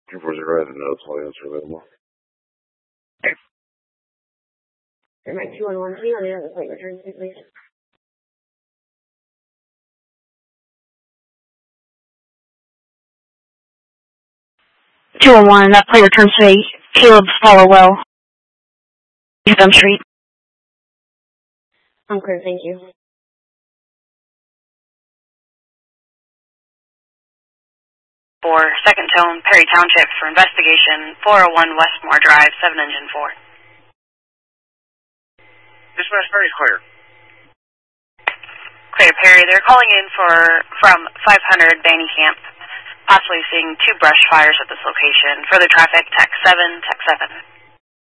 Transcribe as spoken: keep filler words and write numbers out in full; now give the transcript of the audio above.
two four zero, I don't know, that's all the answer available. There might two one one, can you let me know the plate return, please? two one one, that plate returns to Caleb Swallowwell, Gum Street. I'm clear, thank you. For Second Tone, Perry Township for investigation, four oh one Westmore Drive, seven Engine four. Dispatch Perry's clear. Clear, Perry. They're calling in for from five hundred Banny Camp, possibly seeing two brush fires at this location. Further traffic, Tech seven, Tech seven.